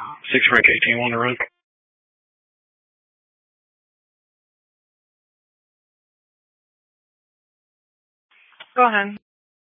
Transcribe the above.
6 Frank 18 on the run. Go ahead.